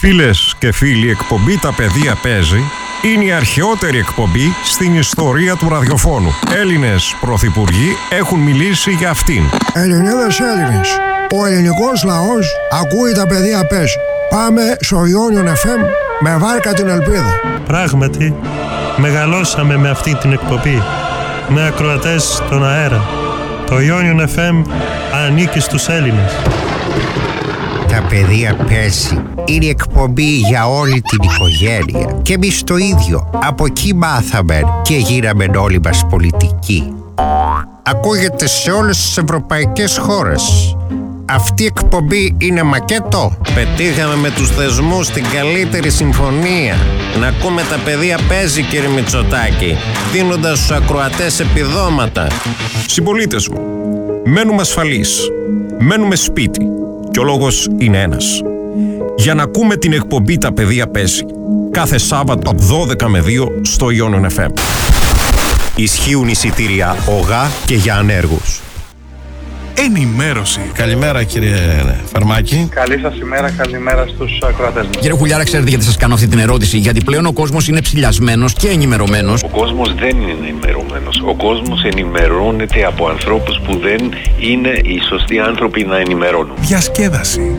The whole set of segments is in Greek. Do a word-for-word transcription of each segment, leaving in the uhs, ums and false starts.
Φίλες και φίλοι, εκπομπή «Τα παιδεία παίζει» είναι η αρχαιότερη εκπομπή στην ιστορία του ραδιοφώνου. Έλληνες πρωθυπουργοί έχουν μιλήσει για αυτήν. Ελληνίδες Έλληνες, ο ελληνικός λαός ακούει «Τα παιδεία παίζει». Πάμε στο Ionion εφ εμ με βάρκα την ελπίδα. Πράγματι, μεγαλώσαμε με αυτή την εκπομπή, με ακροατές στον αέρα. Το Ionion εφ εμ ανήκει στους Έλληνες. Τα παιδεία παίζει. Είναι εκπομπή για όλη την οικογένεια. Και εμείς το ίδιο. Από εκεί μάθαμε και γίναμε όλοι μας πολιτικοί. Ακούγεται σε όλες τις ευρωπαϊκές χώρες. Αυτή η εκπομπή είναι μακέτο. Πετύχαμε με τους θεσμούς την καλύτερη συμφωνία. Να ακούμε τα παιδεία παίζει, κύριε Μητσοτάκη, δίνοντας στους ακροατές επιδόματα. Συμπολίτες μου, μένουμε ασφαλείς. Μένουμε σπίτι. Και ο λόγος είναι ένας. Για να ακούμε την εκπομπή «Τα παιδεία παίζει» κάθε Σάββατο από δώδεκα με δύο στο Ionion εφ εμ. Ισχύουν εισιτήρια ΟΓΑ και για ανέργους. Ενημέρωση. Καλημέρα, κύριε Φαρμάκη. Καλή σας ημέρα, καλημέρα στους ακροατές μας. Κύριε Χουλιάρα, ξέρετε γιατί σας κάνω αυτή την ερώτηση? Γιατί πλέον ο κόσμος είναι ψηλιασμένος και ενημερωμένος. Ο κόσμος δεν είναι ενημερωμένος. Ο κόσμος ενημερώνεται από ανθρώπους που δεν είναι οι σωστοί άνθρωποι να ενημερώνουν. Διασκέδαση.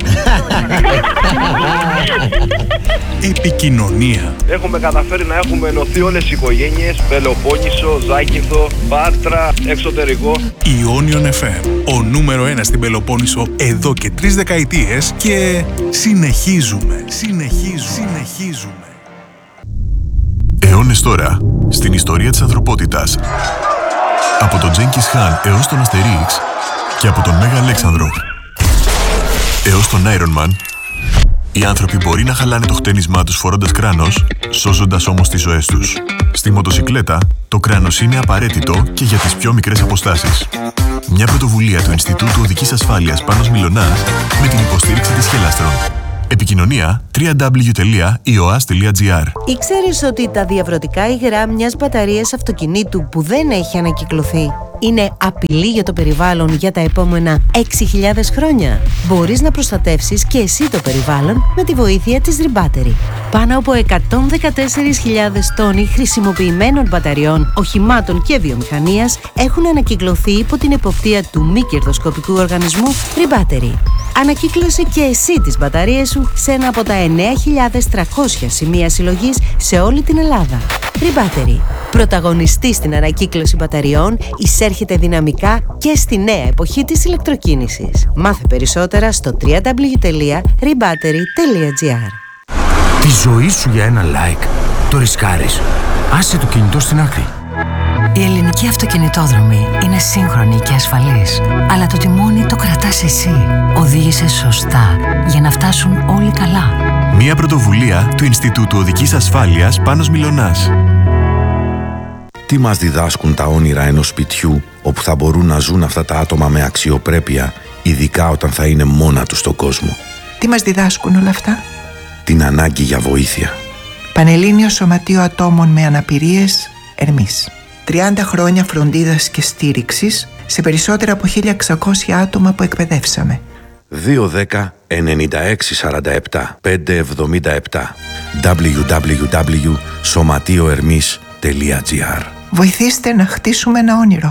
Επικοινωνία. Έχουμε καταφέρει να έχουμε ενωθεί όλες οι οικογένειες. Πελοπόννησο, Ζάκυνθο, Πάτρα, εξωτερικό. Ionion εφ εμ. Ο νούμερο ένα στην Πελοπόννησο εδώ και τρεις δεκαετίες και συνεχίζουμε, συνεχίζουμε, συνεχίζουμε. Αιώνες τώρα, στην ιστορία της ανθρωπότητας. Από τον Τζένκις Χαν έως τον Αστερίξ και από τον Μέγα Αλέξανδρο έως τον Iron Man, οι άνθρωποι μπορεί να χαλάνε το χτένισμά τους φορώντας κράνος, σώζοντας όμως τις ζωές τους. Στη μοτοσικλέτα, το κράνος είναι απαραίτητο και για τις πιο μικρές αποστάσεις. Μια πρωτοβουλία του Ινστιτούτου Οδικής Ασφάλειας Πάνος Μιλωνάς με την υποστήριξη της Χελάστρον. Επικοινωνία double-u double-u double-u τελεία ι ο ας τελεία τζι άρ. Ήξερες ότι τα διαβρωτικά υγρά μιας μπαταρίας αυτοκινήτου που δεν έχει ανακυκλωθεί είναι απειλή για το περιβάλλον για τα επόμενα έξι χιλιάδες χρόνια? Μπορείς να προστατεύσεις και εσύ το περιβάλλον με τη βοήθεια της Rebattery. Πάνω από εκατόν δεκατέσσερις χιλιάδες τόνοι χρησιμοποιημένων μπαταριών, οχημάτων και βιομηχανίας έχουν ανακυκλωθεί υπό την εποπτεία του μη κερδοσκοπικού οργανισμού Rebattery. Ανακύκλωσε και εσύ τις μπαταρίες σου σε ένα από τα εννέα χιλιάδες τριακόσια σημεία συλλογής σε όλη την Ελλάδα. Rebattery. Πρωταγωνιστή στην ανακύκλωση μπαταριών, εισέρχεται δυναμικά και στη νέα εποχή της ηλεκτροκίνησης. Μάθε περισσότερα στο double-u double-u double-u τελεία rebattery τελεία τζι άρ. Τη ζωή σου για ένα like το ρισκάρεις. Άσε το κινητό στην άκρη. Η ελληνική αυτοκινητόδρομη είναι σύγχρονη και ασφαλής, αλλά το τιμόνι το κρατάς εσύ. Οδήγησε σωστά για να φτάσουν όλοι καλά. Μια πρωτοβουλία του Ινστιτούτου Οδικής Ασφάλειας Πάνος Μιλωνάς. Τι μας διδάσκουν τα όνειρα ενός σπιτιού όπου θα μπορούν να ζουν αυτά τα άτομα με αξιοπρέπεια, ειδικά όταν θα είναι μόνα τους στον κόσμο? Τι μας διδάσκουν όλα αυτά? Την ανάγκη για βοήθεια. Πανελλήνιο Σωματείο Ατόμων με Αναπηρίες, Ερμής. τριάντα χρόνια φροντίδας και στήριξης σε περισσότερα από χίλια εξακόσια άτομα που εκπαιδεύσαμε. δύο δέκα ενενήντα έξι σαράντα επτά πεντακόσια εβδομήντα επτά double-u double-u double-u τελεία σωματείο ερμής τελεία τζι άρ. Βοηθήστε να χτίσουμε ένα όνειρο.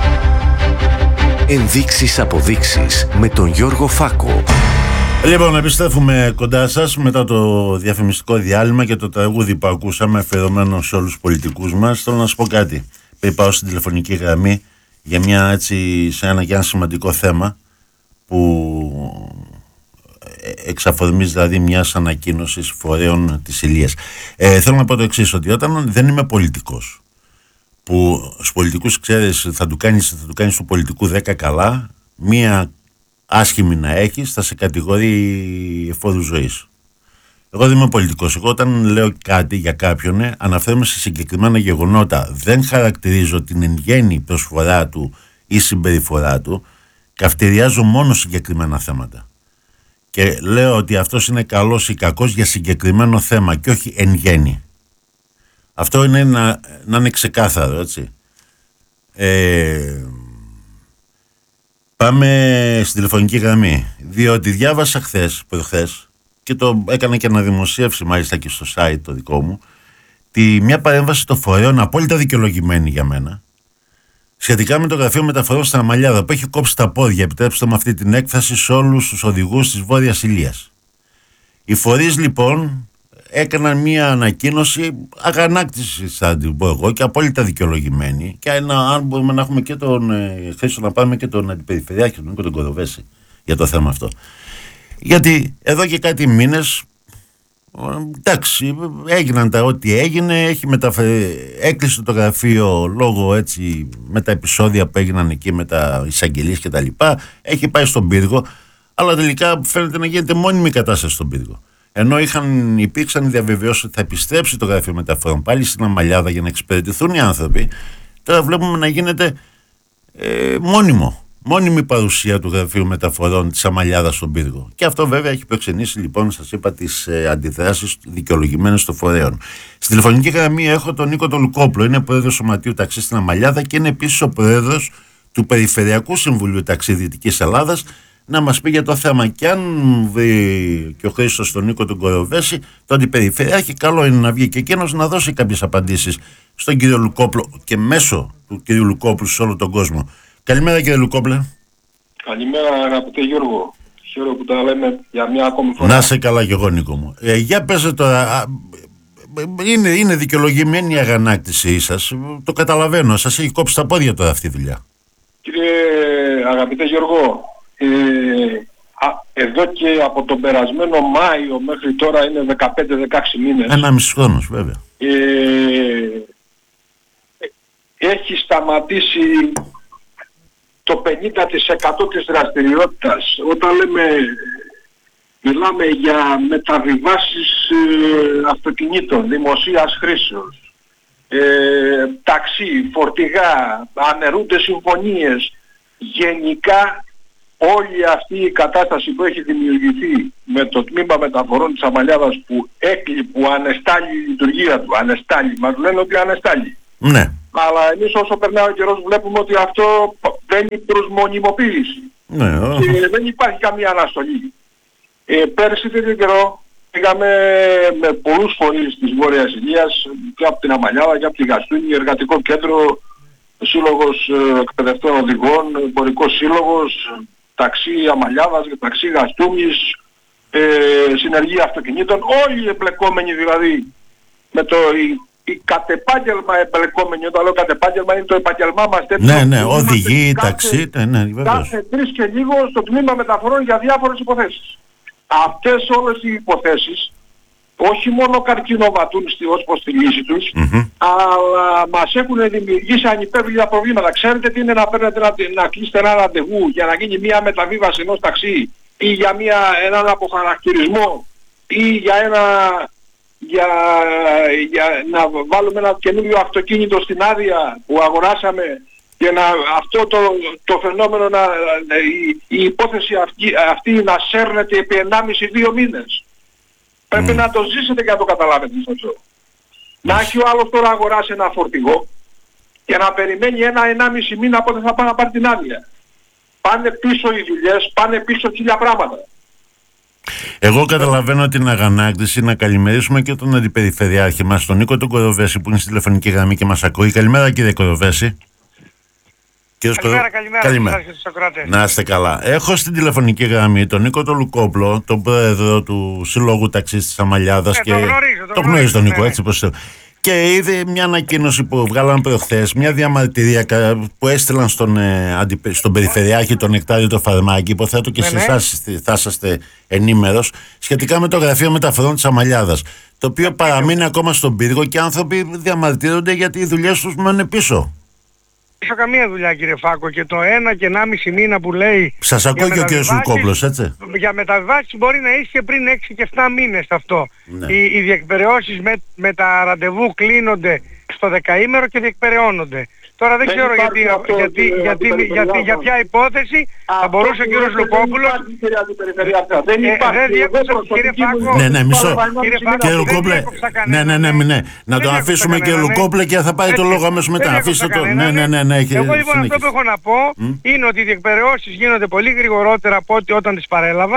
Ενδείξεις αποδείξεις με τον Γιώργο Φάκο. Λοιπόν, επιστρέφουμε κοντά σας μετά το διαφημιστικό διάλειμμα και το τραγούδι που ακούσαμε αφιερωμένο σε όλους τους πολιτικούς μας. Θέλω να σας πω κάτι. Πριν πάω στην τηλεφωνική γραμμή για μια έτσι, σε ένα και ένα σημαντικό θέμα που εξαφορμής δηλαδή μιας ανακοίνωσης φορέων της Ηλίας. Ε, θέλω να πω το εξής, ότι όταν δεν είμαι πολιτικός, που στους πολιτικούς ξέρεις θα του κάνεις, θα του κάνεις του πολιτικού δέκα καλά, μία άσχημη να έχεις, θα σε κατηγορεί εφόρου ζωής. Εγώ δεν είμαι πολιτικός. Εγώ όταν λέω κάτι για κάποιον, ε, αναφέρομαι σε συγκεκριμένα γεγονότα. Δεν χαρακτηρίζω την εν γέννη προσφορά του ή συμπεριφορά του. Καυτηριάζω μόνο συγκεκριμένα θέματα. Και λέω ότι αυτός είναι καλός ή κακός για συγκεκριμένο θέμα και όχι εν γέννη. Αυτό είναι να, να είναι ξεκάθαρο, έτσι. Ε, πάμε στην τηλεφωνική γραμμή. Διότι διάβασα χθες, προχθές, και το έκανα και ένα δημοσίευση μάλιστα και στο site το δικό μου, τη, μια παρέμβαση των φορέων απόλυτα δικαιολογημένη για μένα, σχετικά με το Γραφείο Μεταφορών στην Αμαλιάδα, που έχει κόψει τα πόδια, επιτρέψτε με αυτή την έκφραση, σε όλους τους οδηγούς της Βόρειας Ηλίας. Οι φορείς λοιπόν έκαναν μια ανακοίνωση αγανάκτηση, θα την πω εγώ, και απόλυτα δικαιολογημένη. Και ένα, αν μπορούμε να έχουμε και τον ε, Χρήστο, να πάμε και τον Αντιπεριφερειάρχη, τον Νίκο τον Κοροβέση, για το θέμα αυτό. Γιατί εδώ και κάτι μήνες, εντάξει, έγιναν τα ό,τι έγινε, έχει μεταφερει... έκλεισε το γραφείο λόγω έτσι με τα επεισόδια που έγιναν εκεί με τα εισαγγελίες και τα λοιπά, έχει πάει στον πύργο, αλλά τελικά φαίνεται να γίνεται μόνιμη κατάσταση στον πύργο. Ενώ είχαν, υπήρξαν οι διαβεβαιώσεις ότι θα επιστρέψει το γραφείο μεταφορών πάλι στην Αμαλιάδα για να εξυπηρετηθούν οι άνθρωποι, τώρα βλέπουμε να γίνεται ε, μόνιμο. Μόνιμη παρουσία του Γραφείου Μεταφορών της Αμαλιάδας στον πύργο. Και αυτό βέβαια έχει προξενήσει, λοιπόν, σας είπα, τις ε, αντιδράσεις δικαιολογημένες των φορέων. Στην τηλεφωνική γραμμή έχω τον Νίκο τον Λουκόπλο, είναι πρόεδρος Σωματείου Ταξί στην Αμαλιάδα και είναι επίσης ο πρόεδρος του Περιφερειακού Συμβουλίου Ταξί Δυτικής Ελλάδας, να μας πει για το θέμα. Και αν βρει και ο Χρήστος τον Νίκο τον Κοροβέση, το Αντιπεριφερειάρχη, καλό είναι να βγει και εκείνος να δώσει κάποιες απαντήσεις στον κύριο Λουκόπλο και μέσω του κύριου Λουκόπλου σε όλο τον κόσμο. Καλημέρα κύριε Λουκόπλε. Καλημέρα αγαπητέ Γιώργο. Χαίρομαι που τα λέμε για μια ακόμη φορά. Να σε καλά και εγώ Νίκο μου. Ε, για πέστε τώρα, είναι, είναι δικαιολογημένη η αγανάκτησή σας. Το καταλαβαίνω, σας έχει κόψει τα πόδια τώρα αυτή η δουλειά. Κύριε αγαπητέ Γιώργο, ε, α, εδώ και από τον περασμένο Μάιο μέχρι τώρα είναι δεκαπέντε δεκαέξι μήνες. Ένα μισή χρόνος βέβαια. Ε, έχει σταματήσει το πενήντα τοις εκατό της δραστηριότητας. Όταν λέμε, μιλάμε για μεταβιβάσεις ε, αυτοκινήτων, δημοσίας χρήσεως, ε, ταξί, φορτηγά, αναιρούνται συμφωνίες. Γενικά όλη αυτή η κατάσταση που έχει δημιουργηθεί με το τμήμα μεταφορών της Αμαλιάδας που έκλει, που ανεστάλλει η λειτουργία του, ανεστάλλει, μας λένε ότι ανεστάλλει. Ναι. Αλλά εμείς όσο περνάει ο καιρός βλέπουμε ότι αυτό μπαίνει προς μονιμοποίηση. Ναι, και δεν υπάρχει καμία αναστολή. Ε, πέρσι τέτοιο καιρό πήγαμε με πολλούς φορείς της Βόρειας Ηλίας και από την Αμαλιάδα και από τη Γαστούνη, εργατικό κέντρο, σύλλογος εκπαιδευτών οδηγών, εμπορικός σύλλογος, ταξί Αμαλιάδας και ταξί Γαστούνης, ε, συνεργεία αυτοκινήτων, όλοι οι εμπλεκόμενοι δηλαδή με το... Η κατεπάγγελμα εμπλεκόμενη, όταν λέω κατεπάγγελμα είναι το επαγγελμά μας τέτοιο. Ναι, ναι, οδηγεί, ταξί, ναι, ναι, βεβαίως. Κάθε τρεις και λίγο στο τμήμα μεταφορών για διάφορες υποθέσεις. Αυτές όλες οι υποθέσεις όχι μόνο καρκινοβατούν στη, ως προς τη λύση τους, mm-hmm. αλλά μας έχουν δημιουργήσει ανυπέρβλητα προβλήματα. Ξέρετε τι είναι να παίρνετε να, να κλείσετε ένα ραντεβού για να γίνει μια μεταβίβαση ενός ταξί ή για μια, έναν αποχαρακτηρισμό ή για ένα... Για, για να βάλουμε ένα καινούριο αυτοκίνητο στην άδεια που αγοράσαμε και να, αυτό το, το φαινόμενο να, η, η υπόθεση αυτή, αυτή να σέρνεται επί ενάμιση δύο μήνες. Πρέπει mm. να το ζήσετε και να το καταλάβετε αυτό. Να έχει ο άλλος τώρα αγοράσει ένα φορτηγό και να περιμένει ένα ενάμιση μήνα πότε θα πάει να πάρει την άδεια. Πάνε πίσω οι δουλειές, πάνε πίσω χίλια πράγματα. Εγώ καταλαβαίνω την αγανάκτηση. Να καλημερίσουμε και τον Αντιπεριφερειάρχη μας, τον Νίκο τον Κοροβέση, που είναι στη τηλεφωνική γραμμή και μας ακούει. Καλημέρα κύριε Κοροβέση. Καλημέρα, καλημέρα, καλημέρα. Να είστε καλά. Έχω στην τηλεφωνική γραμμή τον Νίκο τον Λουκόπλο, τον πρόεδρο του Συλλόγου Ταξί της Αμαλιάδας. Ε, και... Το γνωρίζω, το, το γνωρίζω τον Νίκο, ναι. έτσι πως. Και είδε μια ανακοίνωση που βγάλαν προχθές, μια διαμαρτυρία που έστειλαν στον, ε, στον Περιφερειάρχη τον Νεκτάριο το Φαρμάκι, υποθέτω και ναι, εσείς ναι. θα είσαστε ενήμερος, σχετικά με το Γραφείο Μεταφορών της Αμαλιάδας, το οποίο παραμείνει ακόμα στον πύργο και άνθρωποι διαμαρτύρονται γιατί οι δουλειές τους μένουν πίσω. Είχα καμία δουλειά κύριε Φάκο και το ένα και ενάμιση μήνα που λέει... Σας ακούει και ο κύριος Λουκόπλος, έτσι. Για μεταβιβάσεις μπορεί να ίσχυε πριν έξι και επτά μήνες αυτό. Ναι. Οι, οι διεκπεραιώσεις με, με τα ραντεβού κλείνονται στο δεκαήμερο και διεκπεραιώνονται. Τώρα δεν, δεν ξέρω γιατί, αυτό, γιατί, γιατί, γιατί, γιατί, για ποια υπόθεση αυτό θα μπορούσε ο κύριος Λουκόπουλος... Δεν υπάρχει. Κύριε Φάκο... Ναι, ναι, μισό. Κύριε Λουκόπλε, ναι, ναι, ναι, ναι. Να το αφήσουμε κύριε Λουκόπλε και θα πάρει το λόγο αμέσως μετά. Αφήστε το. Ναι, ναι, ναι, ναι. Εγώ λοιπόν αυτό που έχω να πω είναι ότι οι διεκπεραιώσεις γίνονται πολύ γρηγορότερα από ό,τι όταν τις παρέλαβα.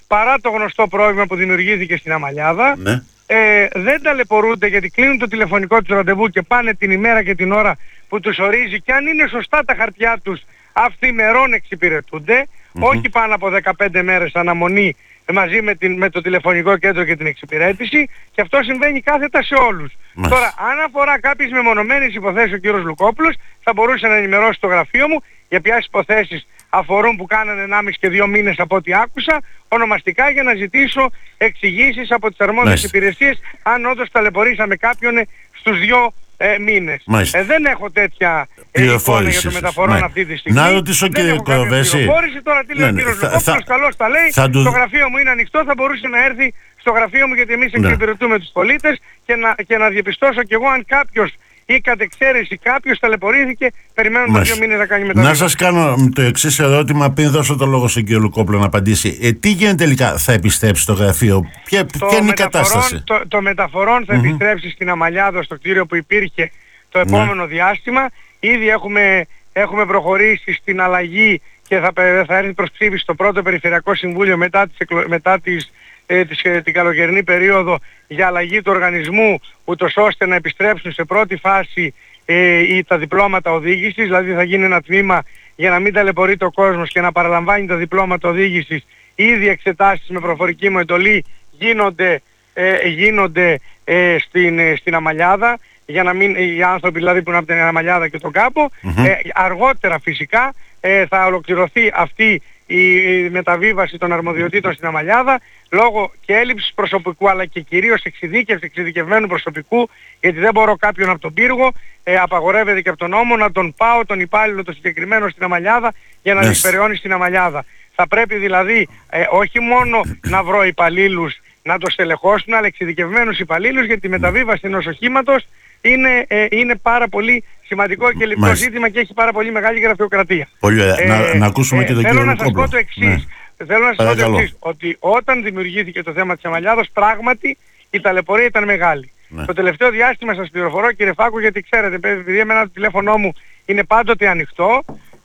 παρά το γνωστό πρόβλημα που δημιουργήθηκε στην Αμαλιάδα, Ναι. ε, δεν ταλαιπωρούνται γιατί κλείνουν το τηλεφωνικό τους ραντεβού και πάνε την ημέρα και την ώρα που τους ορίζει, και αν είναι σωστά τα χαρτιά τους αυθημερών εξυπηρετούνται, Mm-hmm. όχι πάνω από δεκαπέντε μέρες αναμονή μαζί με, την, με το τηλεφωνικό κέντρο και την εξυπηρέτηση, και αυτό συμβαίνει κάθετα σε όλους. Μάλιστα. Τώρα, αν αφορά κάποιες μεμονωμένες υποθέσεις ο κύριος Λουκόπουλος, θα μπορούσε να ενημερώσει το γραφείο μου για ποιες υποθέσεις αφορούν που κάνανε ενάμιση και δύο μήνες από ό,τι άκουσα, ονομαστικά, για να ζητήσω εξηγήσεις από τις αρμόδιες υπηρεσίες αν όντως ταλαιπωρήσαμε κάποιον στους δύο ε, μήνες. Ε, δεν έχω τέτοια ε, εικόνα για το μεταφορών ναι. αυτή τη στιγμή. Να ρωτήσω κύριε Κοροβέση. Τώρα τι λέει ναι, ο κύριος θα, Λουκόπουλος, θα, καλώς τα λέει, θα του... το γραφείο μου είναι ανοιχτό, θα μπορούσε να έρθει στο γραφείο μου, γιατί εμείς εξυπηρετούμε τους πολίτες, και να, και να διαπιστώσω κι εγώ αν κάποιος ή κατ' εξαίρεση κάποιος ταλαιπωρήθηκε, περιμένουν τα δύο μήνες να κάνει μεταβίβαση. Να σας κάνω το εξής ερώτημα πριν δώσω το λόγο στον κύριο Λουκόπουλο να απαντήσει. Ε, τι γίνεται τελικά, θα επιστρέψει το γραφείο, ποια, το ποια είναι η κατάσταση? Το, το μεταφορών θα mm-hmm. επιστρέψει στην Αμαλιάδα, στο κτίριο που υπήρχε το επόμενο ναι. διάστημα. Ήδη έχουμε, έχουμε προχωρήσει στην αλλαγή και θα, θα έρθει προς ψήφιση στο πρώτο Περιφερειακό Συμβούλιο μετά, τις, μετά τις, ε, τις, ε, την καλοκαιρινή περίοδο για αλλαγή του οργανισμού, ούτως ώστε να επιστρέψουν σε πρώτη φάση ε, ή τα διπλώματα οδήγησης, δηλαδή θα γίνει ένα τμήμα για να μην ταλαιπωρείται ο κόσμος και να παραλαμβάνει τα διπλώματα οδήγησης. Ήδη εξετάσεις με προφορική μου εντολή γίνονται, ε, γίνονται ε, στην, ε, στην Αμαλιάδα, για να μην οι άνθρωποι δηλαδή που είναι από την Αμαλιάδα και τον Κάπο. Mm-hmm. Ε, αργότερα φυσικά ε, θα ολοκληρωθεί αυτή η μεταβίβαση των αρμοδιοτήτων στην Αμαλιάδα, λόγω και έλλειψης προσωπικού αλλά και κυρίως εξειδίκευσης εξειδικευμένου προσωπικού, γιατί δεν μπορώ κάποιον από τον πύργο, ε, απαγορεύεται και από τον νόμο, να τον πάω τον υπάλληλο το συγκεκριμένο στην Αμαλιάδα για να yes. διεκπεραιώνει στην Αμαλιάδα. Θα πρέπει δηλαδή ε, όχι μόνο να βρω υπαλλήλους να το στελεχώσουν, αλλά εξειδικευμένους υπαλλήλους, γιατί η μεταβίβαση ενός οχήματος είναι, ε, είναι πάρα πολύ σημαντικό και λεπτό ζήτημα και έχει πάρα πολύ μεγάλη γραφειοκρατία. Πολύ ωραία. Ε, να, να ακούσουμε ε, και τον κύριο Λουκόπουλο. Θέλω να σας πω το εξής. Ναι. Θέλω να σας πω το εξής, ότι όταν δημιουργήθηκε το θέμα της Αμαλιάδος, πράγματι η ταλαιπωρία ήταν μεγάλη. Ναι. Το τελευταίο διάστημα σας πληροφορώ, κύριε Φάκου, γιατί ξέρετε, επειδή εμένα το τηλέφωνό μου είναι πάντοτε ανοιχτό,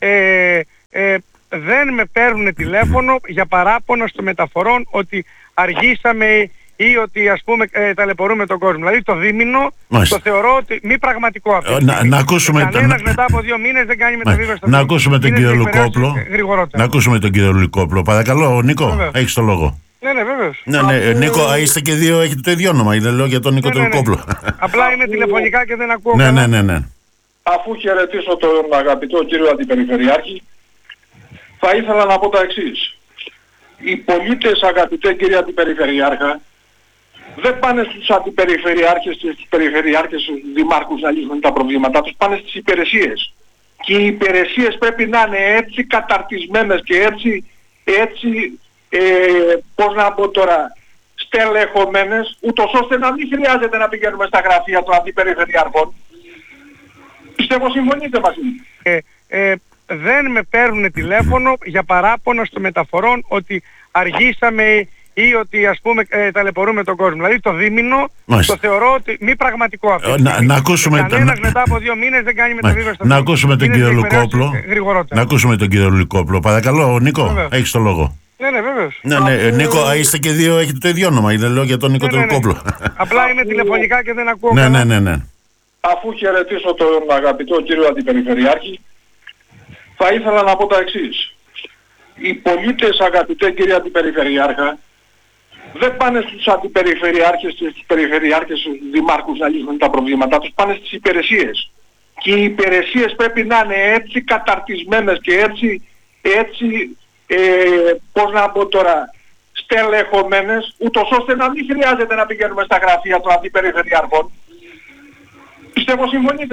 ε, ε, δεν με παίρνουν τηλέφωνο για παράπονα στο μεταφορών ότι αργήσαμε ή ότι ας πούμε ε, ταλαιπωρούμε τον κόσμο. Δηλαδή το δίμηνο το θεωρώ ότι μη πραγματικό αυτό. Να, να ακούσουμε Κανένας μετά από δύο μήνες δεν κάνει μεταβίβαση στο Να ακούσουμε τον κύριο Λουκόπουλο. Να ακούσουμε τον κύριο Λουκόπουλο. Παρακαλώ, Νίκο, έχεις το λόγο. Ναι, ναι, βέβαιως. Ναι, ναι, ε, Νίκο, είστε και δύο, έχετε το ίδιο όνομα. Είναι λέω για τον Νίκο ναι, τον ναι, Λουκόπουλο. Ναι. Απλά είμαι τηλεφωνικά και δεν ακούω. Ναι, ναι, ναι, ναι. Αφού χαιρετήσω τον αγαπητό κύριο Αντιπεριφερειάρχη, θα ήθελα να πω τα εξής. Οι πολίτες, αγαπητέ κύριε Αντιπεριφερειάρχα, δεν πάνε στους αντιπεριφερειάρχες και στους περιφερειάρχες, στους δημάρχους να λύσουν τα προβλήματά τους, πάνε στις υπηρεσίες. Και οι υπηρεσίες πρέπει να είναι έτσι καταρτισμένες και έτσι, έτσι ε, πώς να πω τώρα, στελεχωμένες, ούτως ώστε να μην χρειάζεται να πηγαίνουμε στα γραφεία των αντιπεριφερειάρχων. Πιστεύω συμφωνείτε μαζί μου. Ε, ε, δεν με παίρνουν τηλέφωνο για παράπονα στο μεταφορών ότι αργήσαμε ή ότι ας πούμε ε, ταλαιπωρούμε τον κόσμο. Δηλαδή το δίμηνο το θεωρώ ότι μη πραγματικό αυτό. Να, να ακούσουμε Κανένας μετά από δύο μήνες δεν κάνει μεταβίβαση στο Να ακούσουμε τον κύριο Λουκόπουλο. Να ακούσουμε τον κύριο Λουκόπουλο. Παρακαλώ, Νίκο, έχεις το λόγο. Ναι, ναι, βέβαιως. Ναι, ναι, Νίκο, είστε και δύο, έχετε το ίδιο όνομα. Είναι λέω για τον Νίκο ναι, τον ναι, Λουκόπουλο. Ναι. Απλά είμαι τηλεφωνικά και δεν ακούω. Ναι, ναι, ναι, ναι. Αφού χαιρετήσω τον αγαπητό κύριο Αντιπεριφερειάρχη, θα ήθελα να πω τα εξής. Οι πολίτες, αγαπητέ κύριε Αντιπεριφερειάρχα, δεν πάνε στους αντιπεριφερειάρχες και στους περιφερειάρχες, στους δημάρχους να λύσουν τα προβλήματά τους, πάνε στις υπηρεσίες. Και οι υπηρεσίες πρέπει να είναι έτσι καταρτισμένες και έτσι, έτσι ε, πώς να πω τώρα, στελεχωμένες, ούτως ώστε να μην χρειάζεται να πηγαίνουμε στα γραφεία των αντιπεριφερειάρχων. Πιστεύω συμφωνείτε.